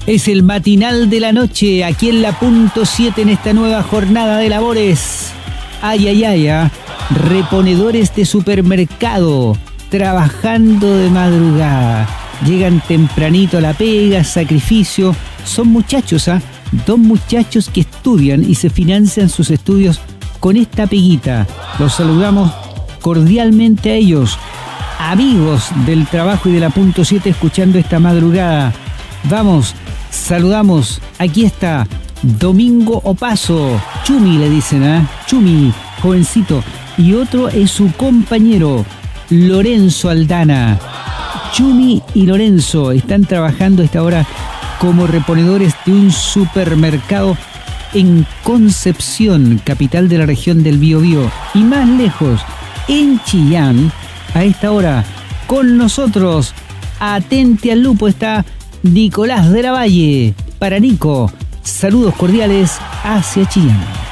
Es el matinal de la noche, aquí en la punto 7 en esta nueva jornada de labores. Ay, ay, ay, reponedores de supermercado, trabajando de madrugada. Llegan tempranito a la pega, sacrificio. Son muchachos, dos muchachos que estudian y se financian sus estudios con esta peguita. Los saludamos cordialmente a ellos, amigos del trabajo y de la punto 7 escuchando esta madrugada. Vamos, saludamos, aquí está Domingo Opaso, Chumi le dicen, Chumi, jovencito. Y otro es su compañero, Lorenzo Aldana. Chumi y Lorenzo están trabajando a esta hora como reponedores de un supermercado en Concepción, capital de la región del Biobío. Y más lejos, en Chillán, a esta hora, con nosotros, atente al lupo, está Nicolás de la Valle. Para Nico, saludos cordiales hacia Chillán.